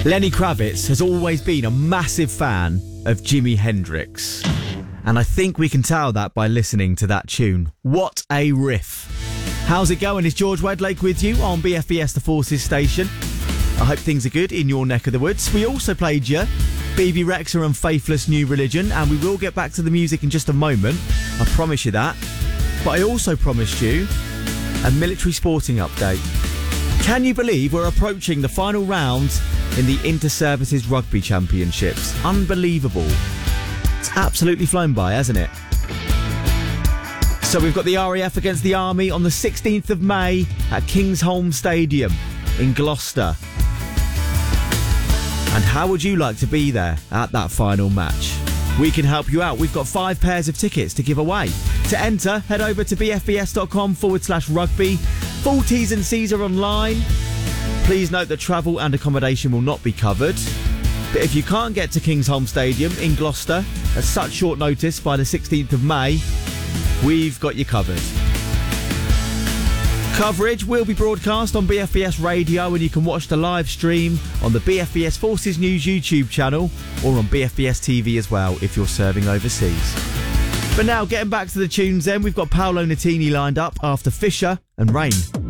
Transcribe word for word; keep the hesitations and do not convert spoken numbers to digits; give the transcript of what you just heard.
Lenny Kravitz has always been a massive fan of Jimi Hendrix. And I think we can tell that by listening to that tune. What a riff. How's it going? It's George Wedlake with you on B F B S The Forces station. I hope things are good in your neck of the woods. We also played you B B Rexha and Faithless New Religion, and we will get back to the music in just a moment. I promise you that. But I also promised you a military sporting update. Can you believe we're approaching the final round in the Inter-Services Rugby Championships? Unbelievable. It's absolutely flown by, hasn't it? So we've got the R A F against the Army on the sixteenth of May at Kingsholm Stadium in Gloucester. And how would you like to be there at that final match? We can help you out. We've got five pairs of tickets to give away. To enter, head over to bfbs.com forward slash rugby. Full T's and C's are online. Please note that travel and accommodation will not be covered. But if you can't get to Kingsholm Stadium in Gloucester at such short notice by the sixteenth of May, we've got you covered. Coverage will be broadcast on B F B S Radio, and you can watch the live stream on the B F B S Forces News YouTube channel or on B F B S T V as well if you're serving overseas. But now, getting back to the tunes then, we've got Paolo Nutini lined up after Fisher and Rain.